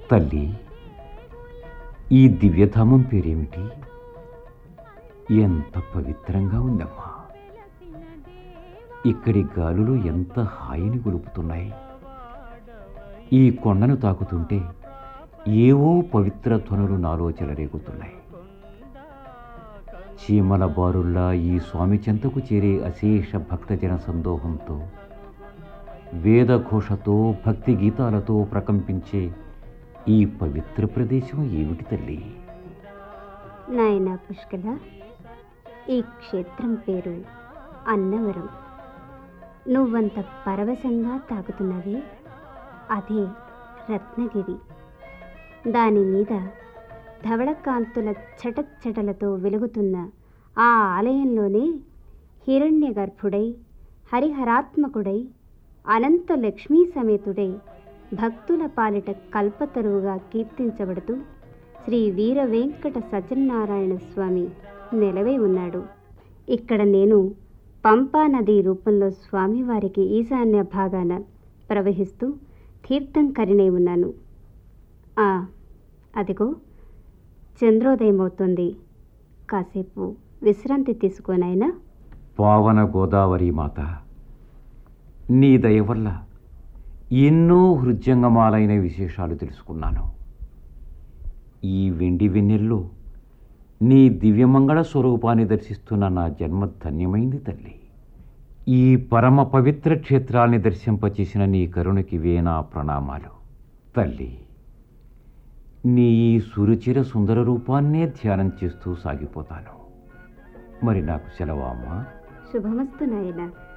తల్లి, ఈ దివ్యధామం పేరేమిటి? ఎంత పవిత్రంగా ఉందమ్మా! ఇక్కడి గాలులు ఎంత హాయిని గొలుపుతున్నాయి. ఈ కొండను తాకుతుంటే ఏవో పవిత్ర ధ్వనులు నాలో చెలరేగుతున్నాయి. చీమల బారుల్లా ఈ స్వామి చెంతకు చేరే అశేష భక్తజన సందోహంతో, వేదఘోషతో, భక్తి గీతాలతో ప్రకంపించే ఈ పవిత్ర ప్రదేశం ఏమిటి తల్లి? నాయనా పుష్కల, ఈ క్షేత్రం పేరు అన్నవరం. నువ్వంత పరవశంగా తాకుతున్నది అదే రత్నగిరి. దాని మీద ధవళకాంతుల చటచటలతో వెలుగుతున్న ఆ ఆలయంలోనే హిరణ్య గర్భుడై, హరిహరాత్మకుడై, అనంత లక్ష్మీ సమేతుడై, భక్తుల పాలిట కల్పతరువుగా కీర్తించబడుతూ శ్రీ వీర వెంకట సత్యనారాయణ స్వామి నెలవై ఉన్నాడు. ఇక్కడ నేను పంపా నది రూపంలో స్వామివారికి ఈశాన్య భాగాన ప్రవహిస్తూ తీర్థంకరినై ఉన్నాను. అదిగో చంద్రోదయం అవుతుంది. కాసేపు విశ్రాంతి తీసుకోనైనా. పావన గోదావరి మాత, నీ దయ వల్ల ఎన్నో హృద్యంగమాలైన విశేషాలు తెలుసుకున్నాను. ఈ వెండి వెన్నెల్లో నీ దివ్యమంగళ స్వరూపాన్ని దర్శిస్తున్న నా జన్మ ధన్యమైంది తల్లి. ఈ పరమ పవిత్ర క్షేత్రాన్ని దర్శింపచేసిన నీ కరుణకి నా ప్రణామాలు తల్లి. నీ ఈ సురుచిర సుందర రూపాన్నే ధ్యానం చేస్తూ సాగిపోతాను. మరి నాకు సెలవా అమ్మా? శుభమస్తు నాయనా.